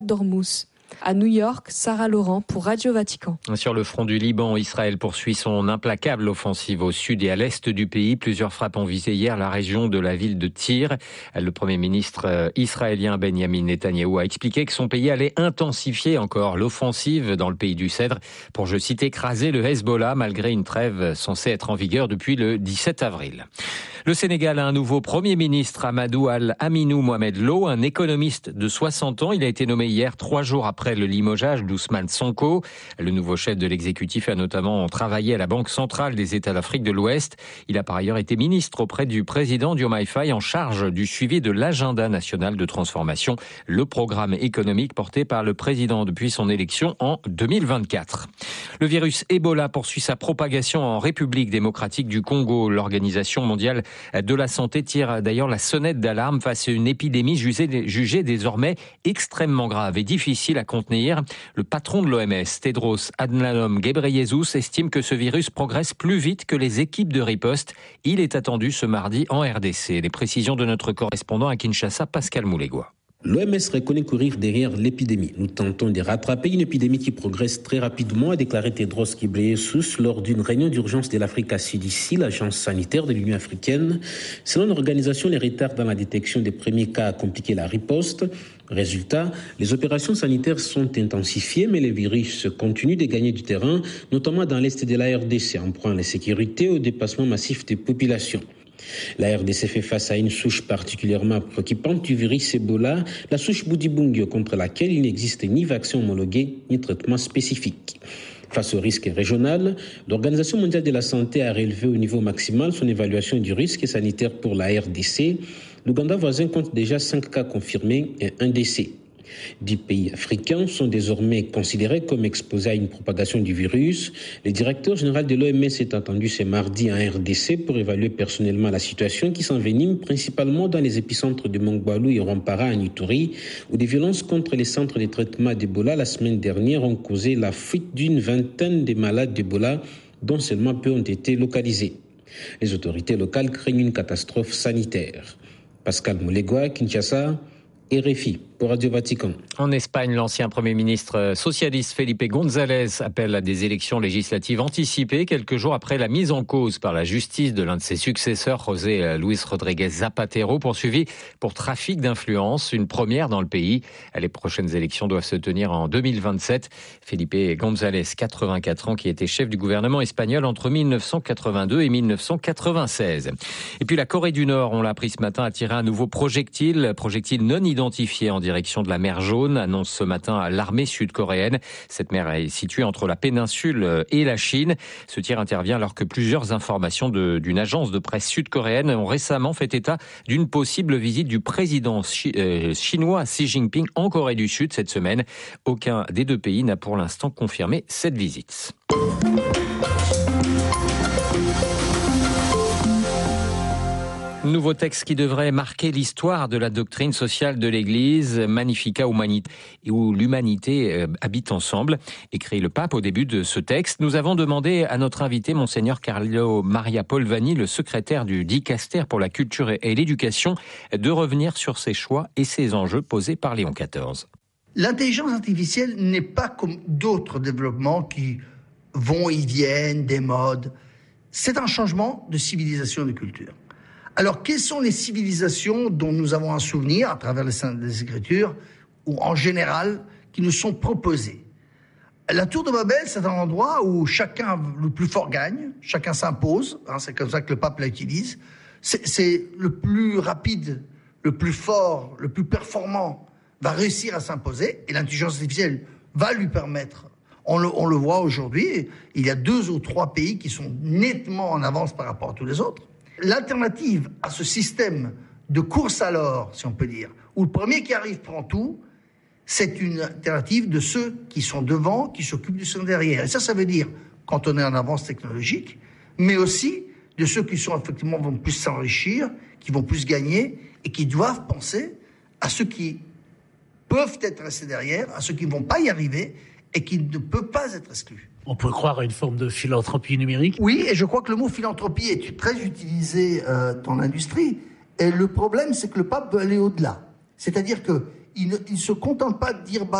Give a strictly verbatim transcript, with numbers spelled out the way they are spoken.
d'Ormuz. À New York, Sarah Laurent pour Radio Vatican. Sur le front du Liban, Israël poursuit son implacable offensive au sud et à l'est du pays. Plusieurs frappes ont visé hier la région de la ville de Tyr. Le Premier ministre israélien Benjamin Netanyahou a expliqué que son pays allait intensifier encore l'offensive dans le pays du Cèdre pour, je cite, écraser le Hezbollah malgré une trêve censée être en vigueur depuis le dix-sept avril. Le Sénégal a un nouveau Premier ministre, Amadou Al-Aminou Mohamed Lo, un économiste de soixante ans. Il a été nommé hier, trois jours après le limogeage d'Ousmane Sonko. Le nouveau chef de l'exécutif a notamment travaillé à la Banque centrale des États d'Afrique de l'Ouest. Il a par ailleurs été ministre auprès du président Diomaye Faye en charge du suivi de l'agenda national de transformation, le programme économique porté par le président depuis son élection en deux mille vingt-quatre. Le virus Ebola poursuit sa propagation en République démocratique du Congo. L'Organisation mondiale de la santé tire d'ailleurs la sonnette d'alarme face à une épidémie jugée, jugée désormais extrêmement grave et difficile à contenir. Le patron de l'O M S, Tedros Adhanom Ghebreyesus, estime que ce virus progresse plus vite que les équipes de riposte. Il est attendu ce mardi en R D C. Les précisions de notre correspondant à Kinshasa, Pascal Moulégois. L'O M S reconnaît courir derrière l'épidémie. Nous tentons de rattraper une épidémie qui progresse très rapidement, a déclaré Tedros Ghebreyesus lors d'une réunion d'urgence de l'Afrique C D C, l'agence sanitaire de l'Union africaine. Selon l'organisation, les retards dans la détection des premiers cas a compliqué la riposte. Résultat, les opérations sanitaires sont intensifiées, mais les virus continuent de gagner du terrain, notamment dans l'est de la R D C, en proie à l'insécurité et au déplacement massif des populations. La R D C fait face à une souche particulièrement préoccupante du virus Ebola, la souche Budibungyo, contre laquelle il n'existe ni vaccin homologué ni traitement spécifique. Face au risque régional, l'Organisation mondiale de la santé a relevé au niveau maximal son évaluation du risque sanitaire pour la R D C. L'Ouganda voisin compte déjà cinq cas confirmés et un décès. Dix pays africains sont désormais considérés comme exposés à une propagation du virus. Le directeur général de l'O M S est attendu ce mardi en R D C pour évaluer personnellement la situation qui s'envenime principalement dans les épicentres de Mongbalou et Rwampara en Ituri, où des violences contre les centres de traitement d'Ebola la semaine dernière ont causé la fuite d'une vingtaine de malades d'Ebola, dont seulement peu ont été localisés. Les autorités locales craignent une catastrophe sanitaire. Pascal Moulégois, Kinshasa, R F I pour Radio Vatican. En Espagne, l'ancien Premier ministre socialiste Felipe González appelle à des élections législatives anticipées quelques jours après la mise en cause par la justice de l'un de ses successeurs, José Luis Rodríguez Zapatero, poursuivi pour trafic d'influence, une première dans le pays. Les prochaines élections doivent se tenir en deux mille vingt-sept. Felipe González, quatre-vingt-quatre ans, qui était chef du gouvernement espagnol entre mille neuf cent quatre-vingt-deux et mille neuf cent quatre-vingt-seize. Et puis la Corée du Nord, on l'a appris ce matin, a tiré un nouveau projectile, projectile non identifié en direction de la mer Jaune, annonce ce matin l'armée sud-coréenne. Cette mer est située entre la péninsule et la Chine. Ce tir intervient alors que plusieurs informations de, d'une agence de presse sud-coréenne ont récemment fait état d'une possible visite du président chi, euh, chinois Xi Jinping en Corée du Sud cette semaine. Aucun des deux pays n'a pour l'instant confirmé cette visite. Nouveau texte qui devrait marquer l'histoire de la doctrine sociale de l'Église, Magnificat Humanité, où l'humanité habite ensemble, écrit le pape au début de ce texte. Nous avons demandé à notre invité, Monseigneur Carlo Maria Polvani, le secrétaire du Dicaster pour la culture et l'éducation, de revenir sur ces choix et ces enjeux posés par Léon quatorze. L'intelligence artificielle n'est pas comme d'autres développements qui vont et viennent, des modes. C'est un changement de civilisation et de culture. Alors, quelles sont les civilisations dont nous avons un souvenir à travers les Saintes Écritures, ou en général, qui nous sont proposées? La tour de Babel, c'est un endroit où chacun, le plus fort gagne, chacun s'impose, hein, c'est comme ça que le pape l'utilise. C'est, c'est le plus rapide, le plus fort, le plus performant va réussir à s'imposer, et l'intelligence artificielle va lui permettre. On le, on le voit aujourd'hui, il y a deux ou trois pays qui sont nettement en avance par rapport à tous les autres. L'alternative à ce système de course à l'or, si on peut dire, où le premier qui arrive prend tout, c'est une alternative de ceux qui sont devant, qui s'occupent du son derrière. Et ça, ça veut dire, quand on est en avance technologique, mais aussi de ceux qui sont effectivement vont plus s'enrichir, qui vont plus gagner, et qui doivent penser à ceux qui peuvent être restés derrière, à ceux qui ne vont pas y arriver, et qui ne peuvent pas être exclus. On peut croire à une forme de philanthropie numérique. Oui, et je crois que le mot philanthropie est très utilisé euh, dans l'industrie. Et le problème, c'est que le pape veut aller au-delà. C'est-à-dire que il ne il se contente pas de dire bah,